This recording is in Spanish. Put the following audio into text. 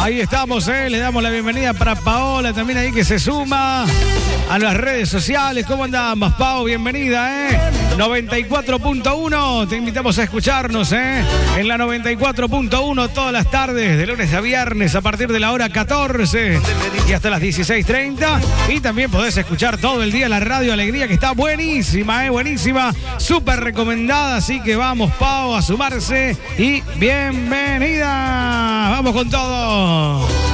Ahí estamos, le damos la bienvenida para Paola también ahí que se suma a las redes sociales. ¿Cómo andamos, Pau? Bienvenida, 94.1, te invitamos a escucharnos, en la 94.1 todas las tardes, de lunes a viernes, a partir de la hora 14 y hasta las 16:30. Y también podés escuchar todo el día la Radio Alegría, que está buenísima, buenísima, súper recomendada. Así que vamos, Pau, a sumarse y bienvenida. Vamos con todo.